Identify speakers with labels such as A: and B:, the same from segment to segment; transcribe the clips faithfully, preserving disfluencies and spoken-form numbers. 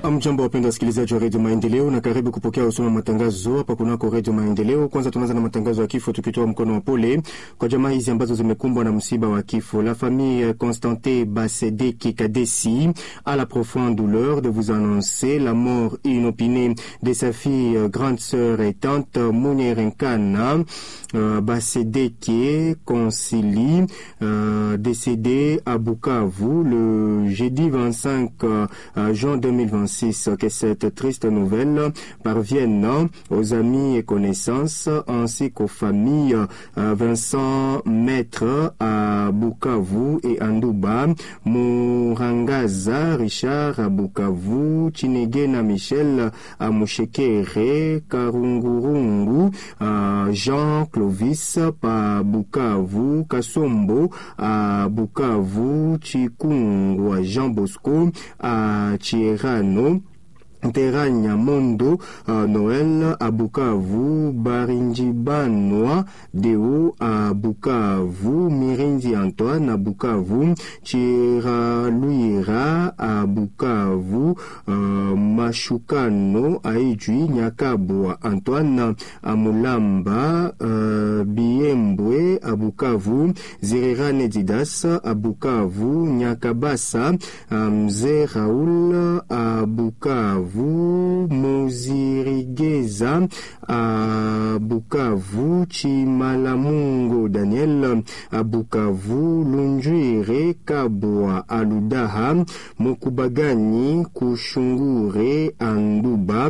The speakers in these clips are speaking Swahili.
A: Amjambo wapenda wasikilizaji wa Radio Maendeleo na karibu kupokea usoma matangazo hapa kunako Radio Maendeleo. Kwanza tunaanza na matangazo ya kifo tukitoa mkono wa pole kwa jamaa hizi ambazo zimekumbwa na msiba wa kifo. La famille Constantin Basedeki Kadesi a la profonde douleur de vous annoncer la mort inopinée de sa fille, grande sœur et tante Munyerenkana euh, Basedeki Concili, euh, décédée à Bukavu le jeudi vingt-cinq juin deux mille vingt-six. Que cette triste nouvelle parvienne aux amis et connaissances ainsi qu'aux familles Vincent Maître à Bukavu et Andouba, Murangaza Richard à Bukavu, Chinegena Michel à Mushekere, Karungurungu à Jean Clovis à Bukavu, Kasombo à Bukavu, Chikungu à Jean Bosco à Chirano, Teranya Mondo à Noël à Bukavu, Barinjibanwa Deo à Bukavu, Mirinzi Antoine à Bukavu, Chiraluira à Bukavu, euh, Mashukano à Ijui, Nyakabwa Antoine à Mulamba, euh, Biembwe à Bukavu, Zerera Nedidas à Bukavu, Nyakabasa, Mze Raoul à Bukavu, Muzirigeza à Bukavu, Chimalamungo Daniel à Bukavu, Lunjuire Kabwa à Ludaha, Mokubagani Kushungure Anduba,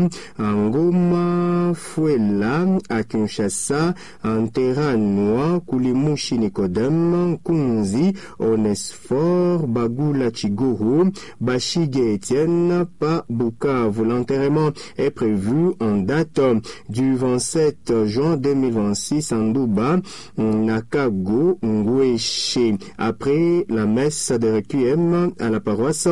A: Angoma Fuela à Kinshasa, Anteranwa Kulimushi Nikodem, Kunzi Onesfor, Bagula Chiguru, Bashige Etienne pa Bukavu. L'enterrement est prévu en date du vingt-sept juin deux mille vingt-six en Douba, Nakago, Ngweche. Après la messe de requiem à la paroisse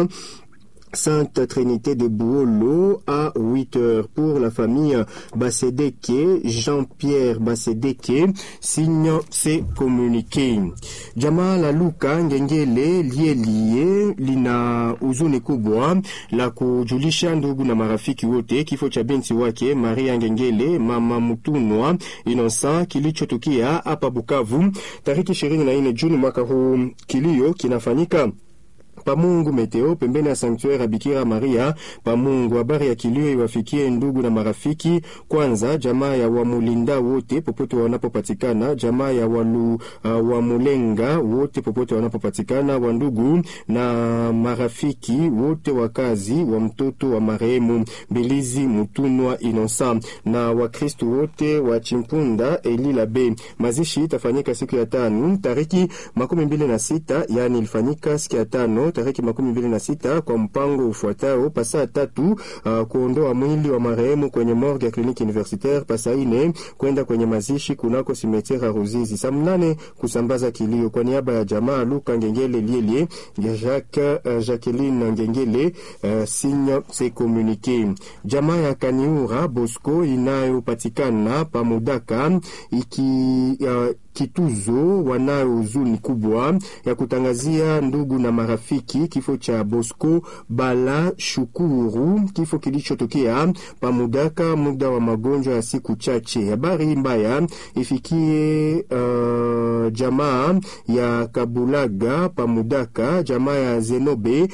A: Sainte Trinité de Bouolo à huit heures pour la famille Basedeke, Jean-Pierre Basedeke, signe c'est communiqué. Jamaa la Luka Ngengele liye liye lina uzuni kubwa la kujulisha ndugu na marafiki wote kifo cha binti wake Maria Ngengele mama Mutunwa Innocent kilichotukia hapa Bukavu tariki ishirini na nne Juni mwaka huu. Kilio kinafanyika Pamungu Meteo pembeni ya sanctuaire Bikira Maria Pamungu. Habari ya kilio iwafikie ndugu na marafiki. Kwanza jamaa ya Wamulinda wote popote wanapopatikana, jamaa ya Walu uh, Wamulenga wote popote wanapopatikana, wa ndugu na marafiki wote, wakazi wa mtoto wa marehemu Belizi Mutunwa Innocent na Wakristo wote wa Chimpunda Elila B. Mazishi itafanyika siku ya tano tariki makumi mbili na sita, yani ilifanyika siku ya tano tariki makumi mbili na sita kwa mpango ufuatao: pasa tatu uh, kuondoa mwili wa marehemu kwenye morgue ya kliniki universitaire, pasa ine kwenda kwenye mazishi kunako simetiera Ruzizi, saa mnane kusambaza kilio. Kwa niaba ya jamaa Luka Ngengele Lielie ya Jacques uh, Jacqueline Ngengele uh, signe c'est communiqué. Jamaa ya Kaniura Bosco inayopatikana Pamudaka iki uh, Kituzo wanayo huzuni kubwa ya kutangazia ndugu na marafiki kifo cha Bosco Bala Shukuru, kifo kilichotokea Pamudaka muda wa magonjwa ya siku chache. Habari mbaya ifikie uh, jamaa ya Kabulaga Pamudaka, jamaa ya Zenobe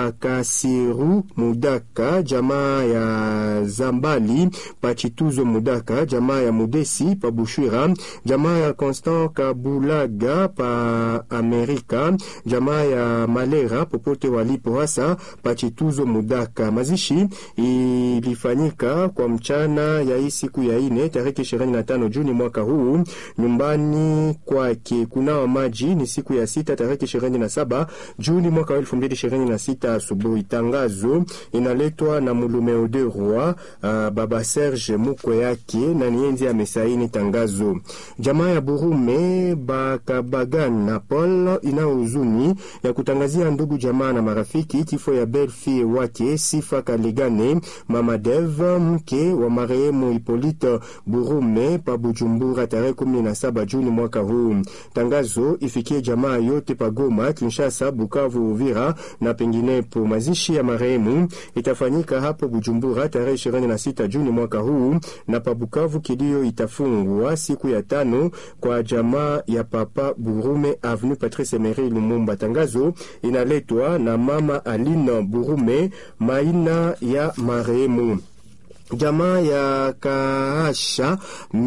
A: Pakasiru Mudaka, jamaa ya Zambali Pachituzo Mudaka, jamaa ya Mudesi Pabushwira, jamaa ya Constant Kabulaga pa Amerika, jamaa ya Malera popote walipo hasa Pachituzo Mudaka. Mazishi ilifanyika kwa mchana ya hii siku ya ine tarehe ishirini na tano Juni mwaka huu nyumbani kwake. Kunawa maji ni siku ya sita tarehe ishirini na saba Juni mwaka elfu mbili ishirini na sita asubuhi. Tangazo inaletwa na Mulumeo de Roi, uh, baba Serge Mukwe yake na nienzi amesaini tangazo. Jamaa ya Burundi Burume Bakabagana Paul ina huzuni ya kutangazia ndugu jamaa na marafiki kifo ya Belfie wake Sifa Kaligane Mama Dev, mke wa marehemu Hippolyte Burume pa Bujumbura tarehe kumi na saba Juni mwaka huu. Tangazo ifikie jamaa yote pa Goma, Kinshasa, Bukavu, Uvira na penginepo. Mazishi ya marehemu itafanyika hapo Bujumbura tarehe ishirini na sita Juni mwaka huu, na pa Bukavu kilio itafungwa siku ya tano kwa jamaa ya Papa Burume Avenue Patrice Emery Lumumba. Tangazo inaletwa na Mama Aline Burume, maina ya marehemu. Jamaa ya Kaasha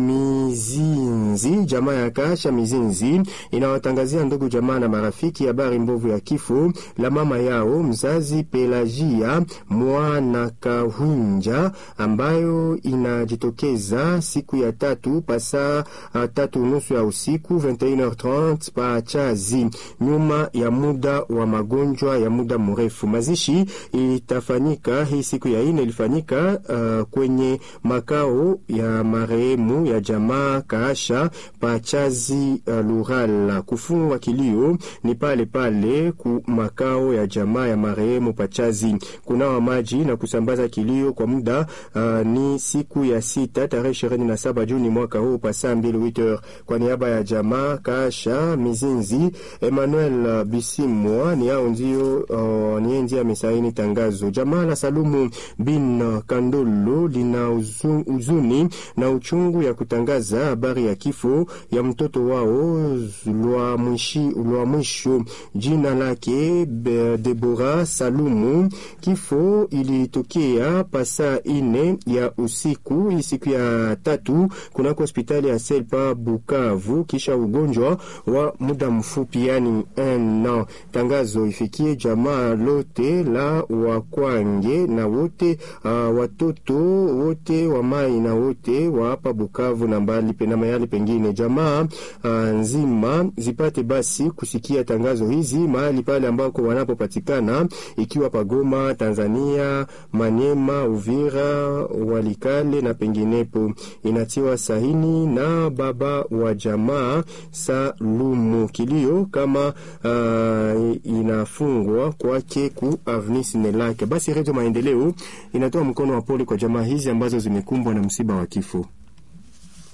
A: Mizinzi, jamaa ya Kaasha Mizinzi inawatangazia ndugu jamaa na marafiki habari mbovu ya kifo la mama yao mzazi Pelagia Mwana Kahunja, ambayo inajitokeza siku ya tatu pasa uh, tatu nusu ya usiku vingt et une heures trente pa Chazi, nyuma ya muda wa magonjwa ya muda mrefu. Mazishi itafanyika hii siku ya ine, ilifanyika uh, kwenye makao ya marehemu ya jamaa Kaasha Pachazi uh, Lural. Kufungwa kilio ni pale pale ku makao ya jamaa ya marehemu Pachazi. Kunawa maji na kusambaza kilio kwa muda uh, ni siku ya sita tarehe ishirini na saba Juni mwaka huu pa saa mbili huit heures. Kwa niaba ya jamaa Kaasha Mizinzi, Emmanuel Bisimwa ni hao ndio uh, ni ndiye amesaini tangazo. Jamaa la Salumu bin Kandolo lina uzuni na uchungu ya kutangaza habari ya kifo ya mtoto wao lwa mwishi lwa mwisho, jina lake Deborah Salumu. Kifo ilitokea pasa ine ya usiku siku ya tatu kuna hospitali ya Selpa Bukavu kisha ugonjwa wa muda mfupi, yani un. Tangazo ifikie jamaa lote la Wakwange na wote uh, watoto wote wa mai na wote wa hapa Bukavu na mbali pena mayali pengine. Jamaa uh, nzima zipate basi kusikia tangazo hizi mahali pale ambako wanapopatikana, ikiwa Pagoma, Tanzania, Manyema, Uvira, Walikale na penginepo. Inatiwa sahini na baba wa jamaa Salumu. Kilio kama uh, inafungwa kwake ku Avenue Sinelake. Basi Radio Maendeleo inatoa mkono wa pole kwa jamaa hizi ambazo zimekumbwa na msiba wa kifo.